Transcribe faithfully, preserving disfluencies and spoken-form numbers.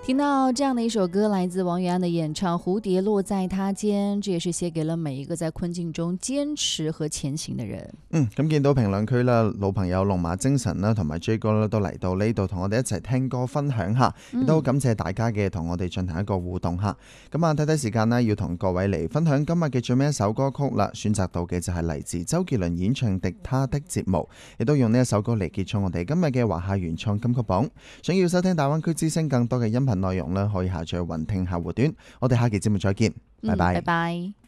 聽到這樣的一首歌，來自王源安的演唱《蝴蝶落在他肩》，這也是寫給了每一個在困境中堅持和前行的人。 嗯，咁見到評論區啦，老朋友龍馬精神啦，同埋 J 哥啦都嚟到呢度同我哋一齊聽歌分享下，亦都好感謝大家嘅同我哋進行一個互動下。咁啊，睇睇時間啦，要同各位嚟分享今日嘅最尾一首歌曲啦，選擇到嘅就係嚟自周杰倫演唱的《他的節目》，亦都用呢一首歌嚟結束我哋今日嘅華夏原創金曲榜。想要收聽大灣區之聲更多嘅音頻內容咧，可以下載雲聽客戶端。我哋下期節目再見，拜拜。 嗯，拜拜。